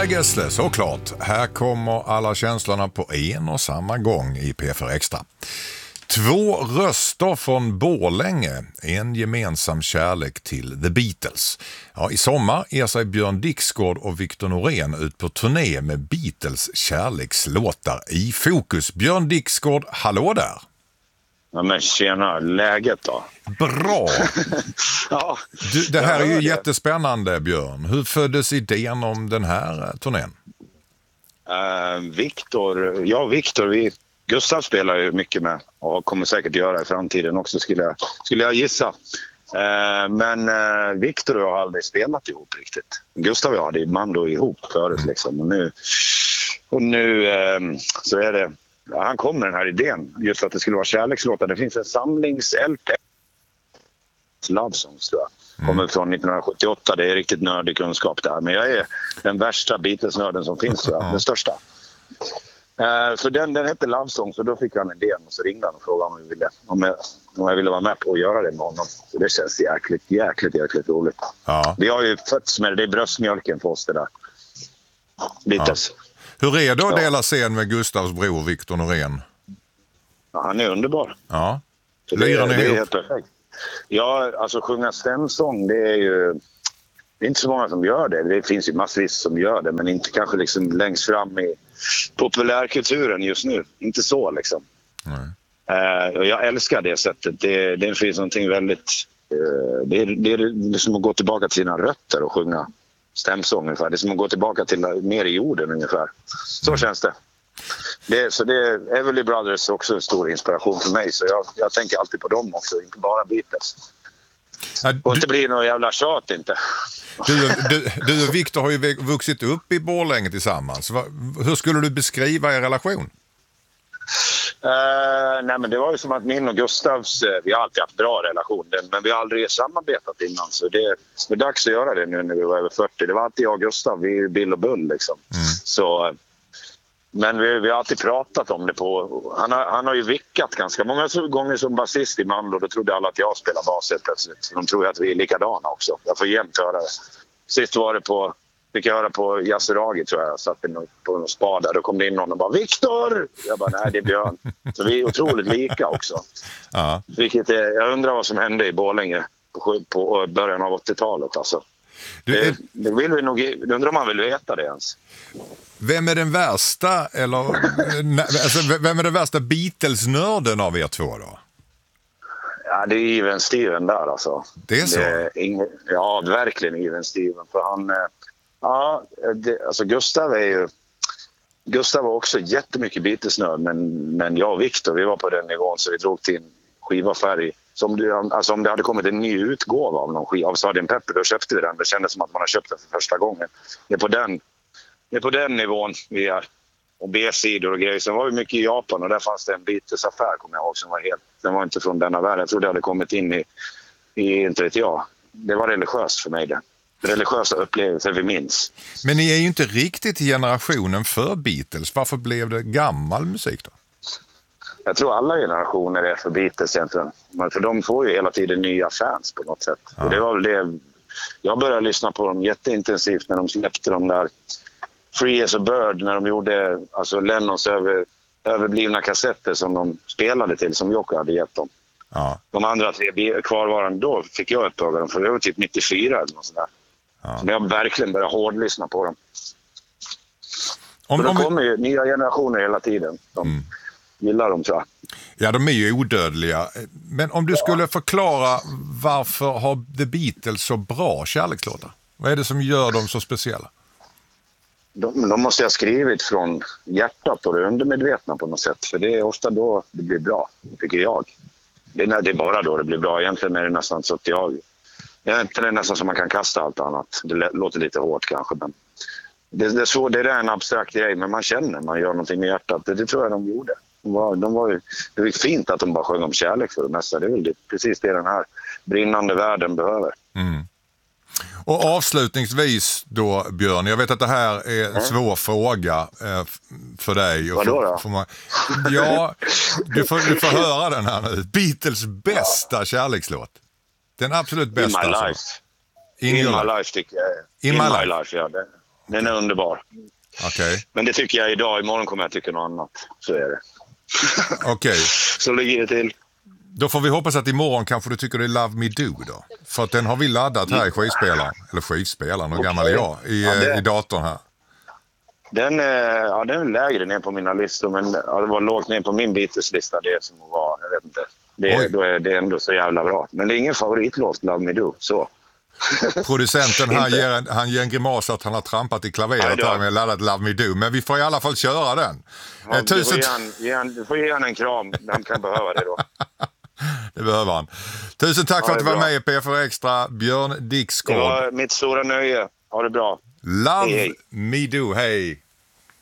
Per Gessle, såklart. Här kommer alla känslorna på en och samma gång i P4 Extra. 2 röster från Borlänge, en gemensam kärlek till The Beatles. Ja, i sommar ger sig Björn Dixgård och Victor Norén ut på turné med Beatles kärlekslåtar i fokus. Björn Dixgård, hallå där! Ja, men tjena, läget då? Bra! Ja, Det här är ju jättespännande, Björn. Hur föddes idén om den här turnén? Victor, Gustav spelar ju mycket med och kommer säkert göra i framtiden också skulle jag gissa. Men Victor och jag har aldrig spelat ihop riktigt. Gustav och jag hade band ihop förut liksom. Och nu så är det... Ja, han kom med den här idén, just att det skulle vara kärlekslåtar. Det finns en samlings-LP, Love Songs tror jag. Kommer från 1978, det är riktigt nördig kunskap där. Men jag är den värsta Beatles-nörden som finns, tror jag. Den största. För den hette Love Songs och då fick han idén och så ringde han och frågade om jag ville vara med på att göra det med honom. Så det känns jäkligt roligt. Ja. Vi har ju fötts med det är bröstmjölken för oss det där. Beatles. Ja. Hur är det att dela scen med Gustavs bror Victor Norén? Ja, han är underbar. Ja. Det är helt perfekt. Ja, alltså sjunga stämsång, det är inte så många som gör det. Det finns ju massvis som gör det, men inte kanske liksom längst fram i populärkulturen just nu. Inte så liksom. Och jag älskar det sättet. Det finns någonting väldigt... Det är liksom att gå tillbaka till sina rötter och sjunga stämsång ungefär. Det är som att gå tillbaka till mer i jorden ungefär. Så känns det. Så det är Everly Brothers också en stor inspiration för mig. Så jag tänker alltid på dem också, inte bara Beatles. Och inte blir någon jävla tjat inte. Du och Victor har ju vuxit upp i Borlänge tillsammans. Hur skulle du beskriva er relation? Nej, men det var ju som att min och Gustavs, vi har alltid haft bra relation, men vi har aldrig samarbetat innan, så det är dags att göra det nu när vi var över 40. Det var alltid jag och Gustav, vi är Bill och Bull liksom. Så, men vi har alltid pratat om det han har ju vickat ganska många gånger som basist i Mando, då trodde alla att jag spelar bas helt plötsligt. De tror att vi är likadana också. Jag får jämt höra det. Sist var det fick jag höra på Yasuragi tror jag satt på en spada. Då kom det in någon och bara Victor! Jag bara nej, det är Björn. Så vi är otroligt lika också. Ja. Jag undrar vad som hände i Borlänge på början av 80-talet alltså. Det vill vi nog, undrar om man vill veta det ens. Vem är den värsta vem är den värsta Beatles-nörden av er två då? Ja, det är Even Steven där alltså. Det är så? Ja, verkligen Even Steven. För han... alltså Gustav var också jättemycket Beatles-nörd, men jag och Victor, vi var på den nivån så vi drog till en skivaffär om det hade kommit en ny utgåva av någon skiva av Sgt. Pepper, då köpte vi den. Det kändes som att man har köpt den för första gången. Det är på den nivån vi är. Och B-sidor och grejer. Sen var vi mycket i Japan och där fanns det en Beatles-affär, kommer jag ihåg, som den var inte från denna värld. Jag trodde det hade kommit in i inte vet jag. Det var religiöst för mig det. Religiösa upplevelser vi minns. Men ni är ju inte riktigt i generationen för Beatles. Varför blev det gammal musik då? Jag tror alla generationer är för Beatles egentligen. För de får ju hela tiden nya fans på något sätt. Ja. Och det var väl det. Jag började lyssna på dem jätteintensivt när de släppte de där Free as a Bird, när de gjorde alltså Lennons överblivna kassetter som de spelade till, som Jocke hade gett dem. Ja. De andra 3 kvarvarande, då fick jag uppdaga dem, för det var typ 94 eller något sådär. Ja. Så jag verkligen började hårdlyssna på dem. Det kommer ju nya generationer hela tiden. De gillar dem, tror jag. Ja, de är ju odödliga. Men om du skulle förklara varför har The Beatles så bra kärlekslåtar? Vad är det som gör dem så speciella? De måste ha skrivit från hjärtat och det undermedvetna på något sätt. För det är ofta då det blir bra, tycker jag. Det är bara då det blir bra. Egentligen är det nästan så att det är nästan som man kan kasta allt annat. Det låter lite hårt kanske, men det är en abstrakt grej, men man känner, man gör någonting med hjärtat. Det tror jag de gjorde. Det är fint att de bara sjöng om kärlek för det mesta. Det är väl precis det den här brinnande världen behöver. Och avslutningsvis då, Björn, jag vet att det här är en svår fråga för dig. Vadå då? Ja, du får höra den här nu. Beatles bästa kärlekslåt. Den absolut bästa. In my life. In my life tycker jag. In my life, ja. Den är underbar. Okej. Men det tycker jag idag. Imorgon kommer jag tycka något annat. Så är det. Okej. Så ligger det till. Då får vi hoppas att imorgon kanske du tycker det är Love Me Do då. För att den har vi laddat här i skivspelaren. Eller skivspelaren, hur gammal är jag? I datorn här. Den är lägre ner på mina listor, men det var lågt ner på min Beatles-lista. Det som var, jag vet inte. Då är det ändå så jävla bra. Men det är ingen favoritlåt, Love Me Do. Så. Producenten här han ger en grimas att han har trampat i klaveret här med laddat Love Me Do. Men vi får i alla fall köra den. Ja, du får ge han en kram. Han kan behöva det då. Det behöver han. Tusen tack för att du var med i PFR Extra, Björn Dixgård. Det var mitt stora nöje. Ha det bra. Love Me Do, hej.